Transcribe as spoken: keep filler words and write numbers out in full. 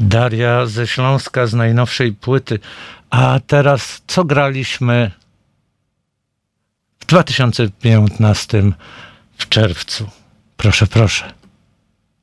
Daria ze Śląska z najnowszej płyty. A teraz co graliśmy w dwa tysiące piętnastym w czerwcu? Proszę, proszę.